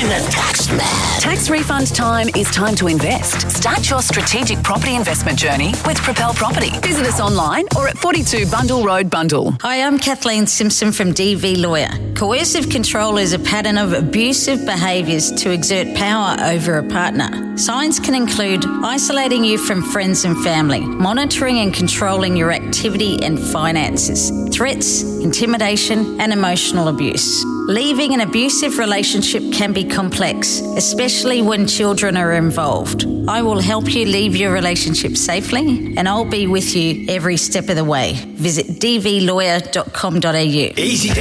in the tax man. Tax refund time is time to invest. Start your strategic property investment journey with Propel Property. Visit us online or at 42 Bundle Road, Bundle. Hi, I'm Kathleen Simpson from DV Lawyer. Coercive control is a pattern of abusive behaviours to exert power over a partner. Signs can include isolating you from friends and family, monitoring and controlling your activity and finances, threats, intimidation and emotional abuse. Leaving an abusive relationship can be complex, especially when children are involved. I will help you leave your relationship safely and I'll be with you every step of the way. Visit dvlawyer.com.au. Easy